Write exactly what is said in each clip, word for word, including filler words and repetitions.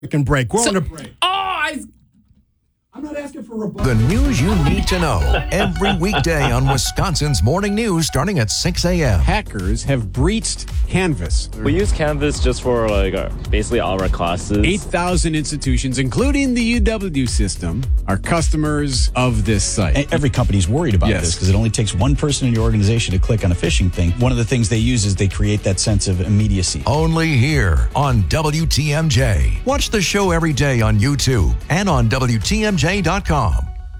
Can break. We're So- on a break. Oh, I. I'm not asking for a The news you need to know every weekday on Wisconsin's Morning News starting at six a.m. Hackers have breached Canvas. We use Canvas just for like our, basically all our classes. eight thousand institutions, including the U W system, are customers of this site. Every company's worried about Yes. this because it only takes one person in your organization to click on a phishing thing. One of the things they use is they create that sense of immediacy. Only here on W T M J. Watch the show every day on YouTube and on W T M J dot com.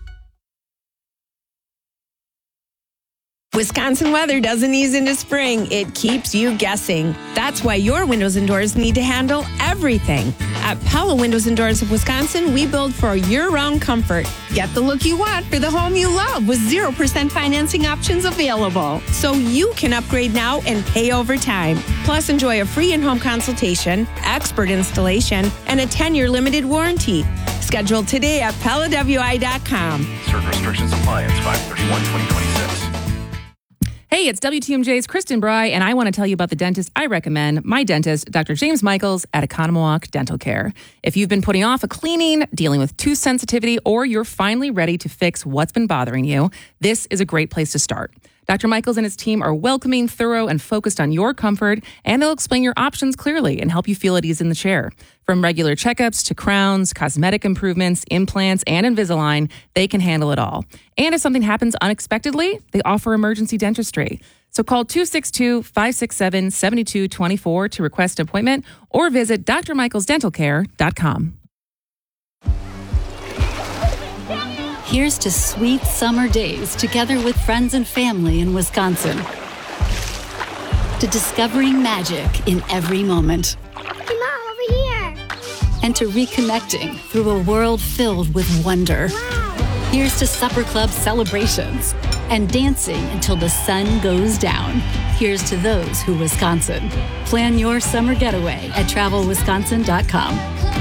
Wisconsin weather doesn't ease into spring. It keeps you guessing. That's why your windows and doors need to handle everything. At Pella Windows and Doors of Wisconsin, we build for year-round comfort. Get the look you want for the home you love with zero percent financing options available. So you can upgrade now and pay over time. Plus, enjoy a free in-home consultation, expert installation, and a ten-year limited warranty. Schedule today at Pella W I dot com. Certain restrictions apply. It's five thirty-one twenty twenty-six. Hey, it's W T M J's Kristen Bry, and I want to tell you about the dentist I recommend, my dentist, Doctor James Michaels at Economowalk Dental Care. If you've been putting off a cleaning, dealing with tooth sensitivity, or you're finally ready to fix what's been bothering you, this is a great place to start. Doctor Michaels and his team are welcoming, thorough, and focused on your comfort, and they'll explain your options clearly and help you feel at ease in the chair. From regular checkups to crowns, cosmetic improvements, implants, and Invisalign, they can handle it all. And if something happens unexpectedly, they offer emergency dentistry. So call two six two, five six seven, seven two two four to request an appointment or visit D R michaels dental care dot com. Here's to sweet summer days together with friends and family in Wisconsin. To discovering magic in every moment. Come on, over here. And to reconnecting through a world filled with wonder. Wow. Here's to supper club celebrations and dancing until the sun goes down. Here's to those who Wisconsin. Plan your summer getaway at travel wisconsin dot com.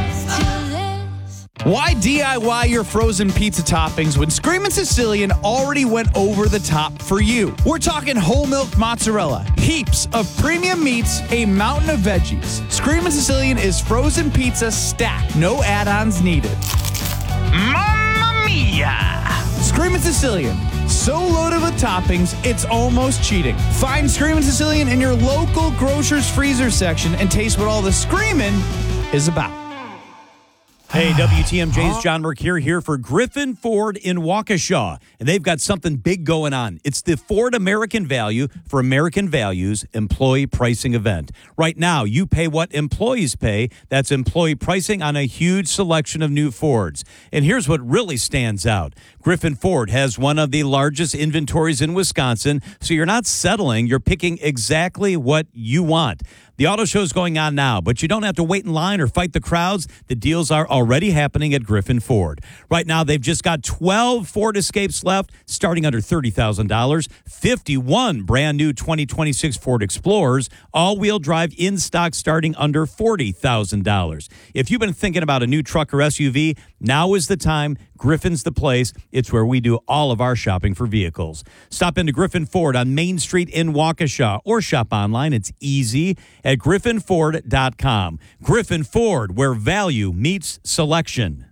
Why D I Y your frozen pizza toppings when Screamin' Sicilian already went over the top for you? We're talking whole milk mozzarella, heaps of premium meats, a mountain of veggies. Screamin' Sicilian is frozen pizza stacked, no add-ons needed. Mamma mia! Screamin' Sicilian, so loaded with toppings, it's almost cheating. Find Screamin' Sicilian in your local grocer's freezer section and taste what all the screamin' is about. Hey, W T M J's John Mercure here for Griffin Ford in Waukesha, and they've got something big going on. It's the Ford American Value for American Values employee pricing event. Right now, you pay what employees pay. That's employee pricing on a huge selection of new Fords. And here's what really stands out. Griffin Ford has one of the largest inventories in Wisconsin, so you're not settling. You're picking exactly what you want. The auto show is going on now, but you don't have to wait in line or fight the crowds. The deals are already happening at Griffin Ford. Right now, they've just got twelve Ford Escapes left, starting under thirty thousand dollars, fifty-one brand new twenty twenty-six Ford Explorers, all-wheel drive in stock starting under forty thousand dollars. If you've been thinking about a new truck or S U V, now is the time. Griffin's the place. It's where we do all of our shopping for vehicles. Stop into Griffin Ford on Main Street in Waukesha or shop online. It's easy at griffin ford dot com. Griffin Ford, where value meets selection.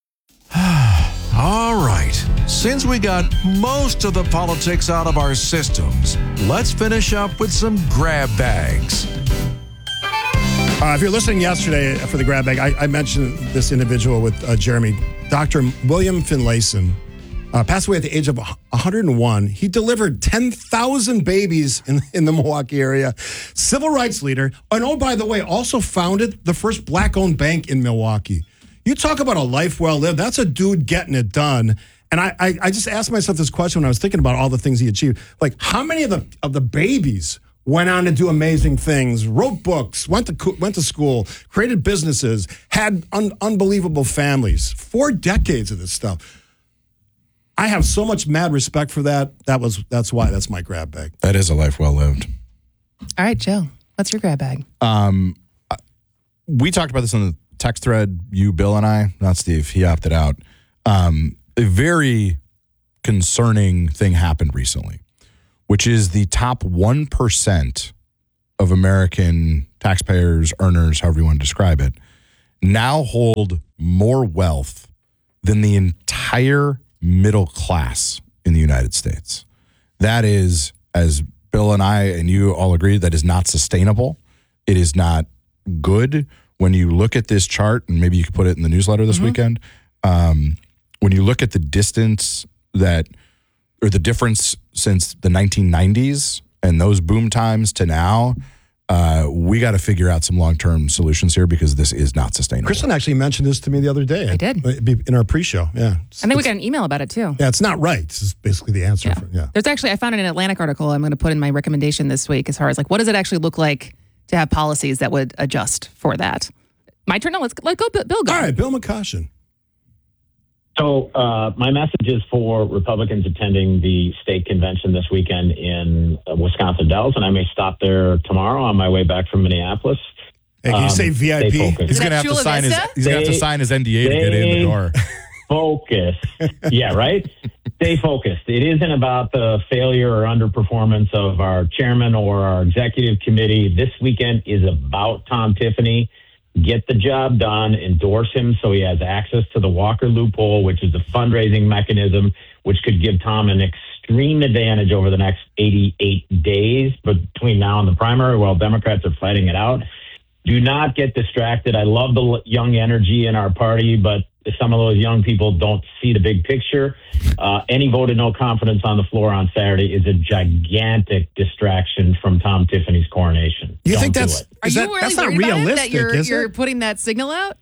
All right. Since we got most of the politics out of our systems, let's finish up with some grab bags. Uh, if you're listening yesterday for the grab bag, I, I mentioned this individual with uh, Jeremy, Doctor William Finlayson, uh, passed away at the age of one hundred one. He delivered ten thousand babies in, in the Milwaukee area. Civil rights leader. And oh, by the way, also founded the first black-owned bank in Milwaukee. You talk about a life well lived. That's a dude getting it done. And I, I, I just asked myself this question when I was thinking about all the things he achieved. Like, how many of the of the babies went on to do amazing things, wrote books, went to went to school, created businesses, had un, unbelievable families. Four decades of this stuff. I have so much mad respect for that. That was that's why that's my grab bag. That is a life well lived. All right, Joe, what's your grab bag? Um, we talked about this on the text thread. You, Bill, and I. Not Steve. He opted out. Um, a very concerning thing happened recently, which is the top one percent of American taxpayers, earners, however you want to describe it, now hold more wealth than the entire middle class in the United States. That is, as Bill and I and you all agree, that is not sustainable. It is not good. When you look at this chart, and maybe you could put it in the newsletter this mm-hmm. weekend, um, when you look at the distance that, or the difference since the nineteen nineties and those boom times to now, uh, we got to figure out some long-term solutions here because this is not sustainable. Kristen actually mentioned this to me the other day. I did. In our pre-show, yeah. I think we got an email about it, too. Yeah, it's not right. This is basically the answer. Yeah. For, yeah. There's actually, I found an Atlantic article I'm going to put in my recommendation this week as far as, like, what does it actually look like to have policies that would adjust for that? My turn? No, let's let go, Bill. Go. All right, Bill McCoshen. So uh, my message is for Republicans attending the state convention this weekend in uh, Wisconsin Dells, and I may stop there tomorrow on my way back from Minneapolis. Hey, can you um, say V I P? He's going to have to sign his. He's going to have to sign his N D A to get in the door. Focus, yeah, right. Stay focused. It isn't about the failure or underperformance of our chairman or our executive committee. This weekend is about Tom Tiffany. Get the job done, endorse him so he has access to the Walker loophole, which is a fundraising mechanism which could give Tom an extreme advantage over the next eighty-eight days between now and the primary while Democrats are fighting it out. Do not get distracted. I love the young energy in our party, but some of those young people don't see the big picture. Uh, any vote of no confidence on the floor on Saturday is a gigantic distraction from Tom Tiffany's coronation. You don't think that's do it. Are you that, really that's not worried about it, realistic? that you're, is you're it? putting that signal out?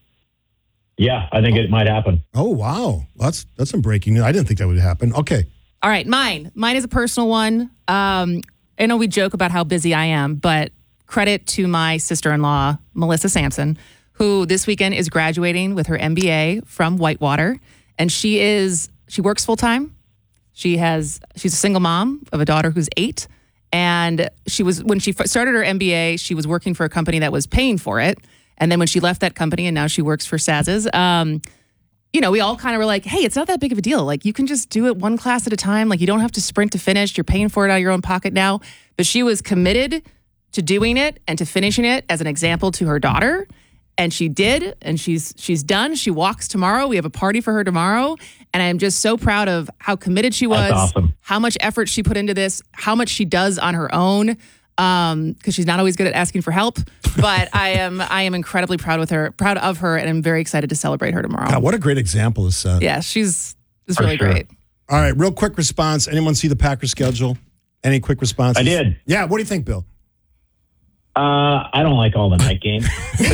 Yeah, I think it might happen. Oh wow, that's that's some breaking news. I didn't think that would happen. Okay. All right, mine. Mine is a personal one. Um, I know we joke about how busy I am, but credit to my sister-in-law, Melissa Sampson, who this weekend is graduating with her M B A from Whitewater, and she is she works full time. She has she's a single mom of a daughter who's eight, and she was when she started her M B A, she was working for a company that was paying for it, and then when she left that company and now she works for Saz's, um, you know, we all kind of were like, hey, it's not that big of a deal. Like, you can just do it one class at a time. Like, you don't have to sprint to finish. You're paying for it out of your own pocket now. But she was committed to doing it and to finishing it as an example to her daughter. And she did, and she's she's done. She walks tomorrow. We have a party for her tomorrow. And I'm just so proud of how committed she was, That's awesome. How much effort she put into this, how much she does on her own, um, because she's not always good at asking for help. But I am I am incredibly proud with her, proud of her, and I'm very excited to celebrate her tomorrow. God, what a great example is set. Yeah, she's is For really sure. great. All right, real quick response. Anyone see the Packers schedule? Any quick responses? I did. Yeah, what do you think, Bill? Uh, I don't like all the night games.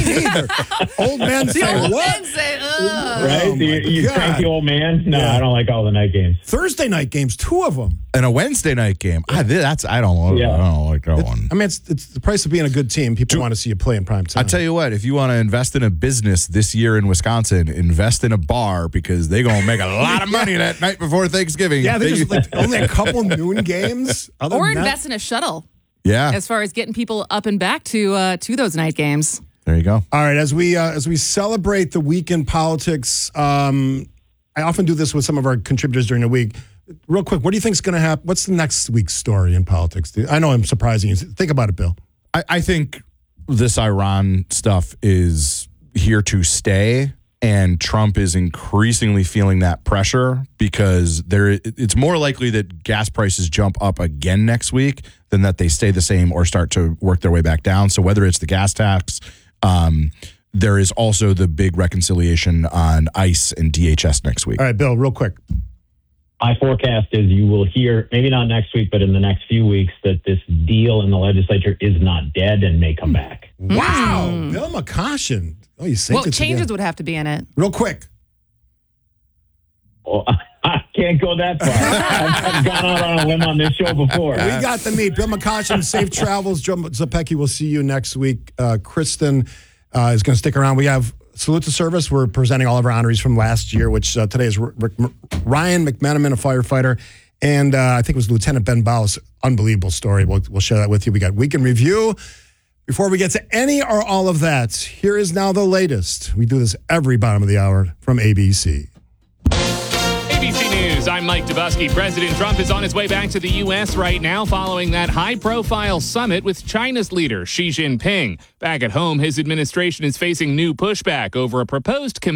Old men say Old what? men say, ugh. Right? Oh, my you you God. cranky old man? No, Yeah. I don't like all the night games. Thursday night games, two of them. And a Wednesday night game. I, that's I don't know. Yeah. I don't like that one. I mean, it's it's the price of being a good team. People want to see you play in prime time. I tell you what, if you want to invest in a business this year in Wisconsin, invest in a bar because they're gonna make a lot of money that night before Thanksgiving. yeah, They- there's like only a couple noon games. Other Or than that- invest in a shuttle yeah. as far as getting people up and back to uh, to those night games. There you go. All right, as we uh, as we celebrate the week in politics, um, I often do this with some of our contributors during the week. Real quick, what do you think is going to happen? What's the next week's story in politics? I know I'm surprising you. Think about it, Bill. I, I think this Iran stuff is here to stay, and Trump is increasingly feeling that pressure because there. It's more likely that gas prices jump up again next week than that they stay the same or start to work their way back down. So whether it's the gas tax, um, there is also the big reconciliation on ICE and D H S next week. All right, Bill, real quick. My forecast is you will hear, maybe not next week, but in the next few weeks, that this deal in the legislature is not dead and may come back. Wow, Bill McCoshen. Oh, you say What changes would have to be in it? Real quick. Well, I can't go that far. I've, I've gone out on a limb on this show before. We got the meet. Bill McCoshen, safe travels. Joe Zepecki, we'll see you next week. Uh, Kristen uh, is going to stick around. We have Salute to Service. We're presenting all of our honorees from last year, which uh, today is R- R- Ryan McMenamin, a firefighter, and uh, I think it was Lieutenant Ben Bowles. Unbelievable story. We'll, we'll share that with you. We got Week in Review. Before we get to any or all of that, here is now the latest. We do this every bottom of the hour from A B C. A B C News. News. I'm Mike Dubusky. President Trump is on his way back to the U S right now following that high-profile summit with China's leader, Xi Jinping. Back at home, his administration is facing new pushback over a proposed committee